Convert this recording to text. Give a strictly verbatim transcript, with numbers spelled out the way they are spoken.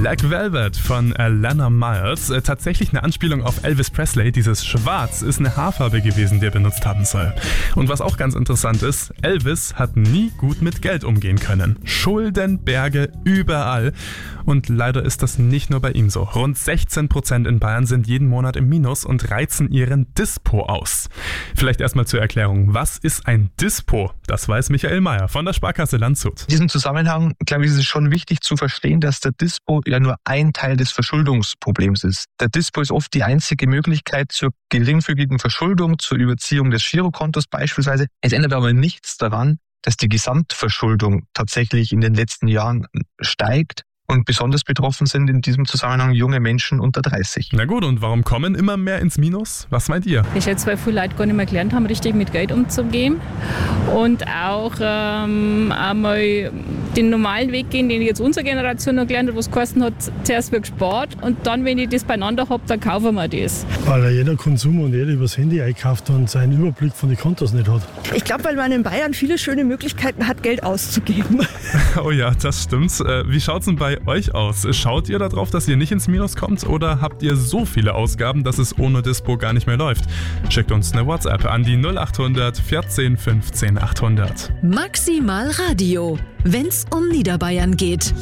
Black Velvet von Alana Miles. Äh, tatsächlich eine Anspielung auf Elvis Presley. Dieses Schwarz ist eine Haarfarbe gewesen, die er benutzt haben soll. Und was auch ganz interessant ist, Elvis hat nie gut mit Geld umgehen können. Schuldenberge überall. Und leider ist das nicht nur bei ihm so. Rund sechzehn Prozent in Bayern sind jeden Monat im Minus und reizen ihren Dispo aus. Vielleicht erstmal zur Erklärung. Was ist ein Dispo? Das weiß Michael Mayer von der Sparkasse Landshut. In diesem Zusammenhang, glaube ich, ist es schon wichtig zu verstehen, dass der Dispo ja nur ein Teil des Verschuldungsproblems ist. Der Dispo ist oft die einzige Möglichkeit zur geringfügigen Verschuldung, zur Überziehung des Girokontos beispielsweise. Es ändert aber nichts daran, dass die Gesamtverschuldung tatsächlich in den letzten Jahren steigt. Und besonders betroffen sind in diesem Zusammenhang junge Menschen unter dreißig. Na gut, und warum kommen immer mehr ins Minus? Was meint ihr? Ich schätze, weil viele Leute gar nicht mehr gelernt haben, richtig mit Geld umzugehen. Und auch ähm, einmal den normalen Weg gehen, den jetzt unsere Generation noch gelernt hat, was geheißen hat, zuerst wird gespart und dann, wenn ich das beieinander habe, dann kaufen wir das. Weil jeder Konsum und jeder übers Handy einkauft und seinen Überblick von den Kontos nicht hat. Ich glaube, weil man in Bayern viele schöne Möglichkeiten hat, Geld auszugeben. Oh ja, das stimmt. Wie schaut's denn bei euch aus? Schaut ihr darauf, dass ihr nicht ins Minus kommt oder habt ihr so viele Ausgaben, dass es ohne Dispo gar nicht mehr läuft? Schickt uns eine WhatsApp an die null acht hundert vierzehn fünfzehn achthundert. Maximal Radio, wenn's um Niederbayern geht.